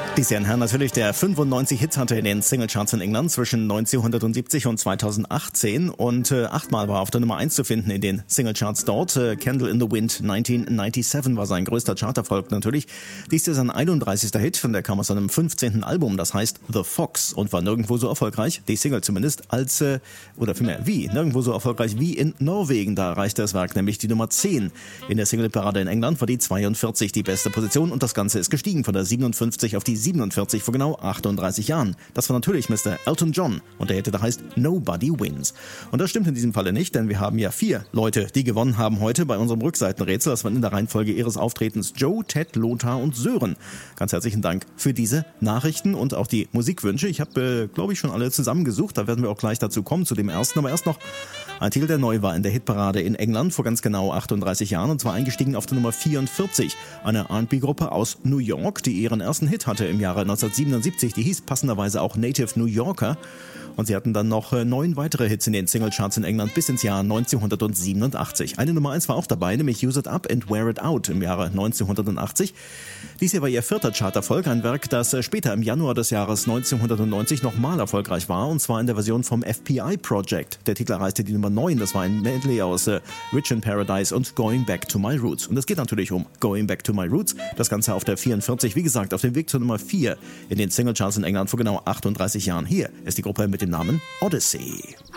Die Herren Herren, natürlich der 95 Hits hatte in den Singlecharts in England zwischen 1970 und 2018 und 8-mal war auf der Nummer 1 zu finden in den Singlecharts dort. Candle in the Wind 1997 war sein größter Charterfolg natürlich. Dies ist sein 31. Hit, der kam aus seinem 15. Album, das heißt The Fox, und war nirgendwo so erfolgreich, die Single zumindest, als, oder vielmehr nirgendwo so erfolgreich wie in Norwegen. Da erreichte das Werk nämlich die Nummer 10. In der Singleparade in England war die 42 die beste Position und das Ganze ist gestiegen von der 57 auf die 47 vor genau 38 Jahren. Das war natürlich Mr. Elton John und der Hit, der heißt Nobody Wins. Und das stimmt in diesem Falle nicht, denn wir haben ja 4 Leute, die gewonnen haben heute bei unserem Rückseitenrätsel. Das waren in der Reihenfolge ihres Auftretens Joe, Ted, Lothar und Sören. Ganz herzlichen Dank für diese Nachrichten und auch die Musikwünsche. Ich habe, glaube ich, schon alle zusammengesucht. Da werden wir auch gleich dazu kommen, zu dem ersten. Aber erst noch ein Titel, der neu war in der Hitparade in England vor ganz genau 38 Jahren. Und zwar eingestiegen auf der Nummer 44. Eine R&B-Gruppe aus New York, die ihren ersten Hit hatte im Jahre 1977. Die hieß passenderweise auch Native New Yorker. Und sie hatten dann noch 9 weitere Hits in den Singlecharts in England bis ins Jahr 1987. Eine Nummer 1 war auch dabei, nämlich Use It Up and Wear It Out im Jahre 1980. Dies hier war ihr 4. Charterfolg, ein Werk, das später im Januar des Jahres 1990 nochmal erfolgreich war, und zwar in der Version vom FPI Project. Der Titel erreichte die Nummer 9, das war ein Medley aus Rich in Paradise und Going Back to My Roots. Und es geht natürlich um Going Back to My Roots, das Ganze auf der 44, wie gesagt, auf dem Weg zur Nummer 4 in den Singlecharts in England vor genau 38 Jahren. Hier ist die Gruppe mit dem Namen Odyssey.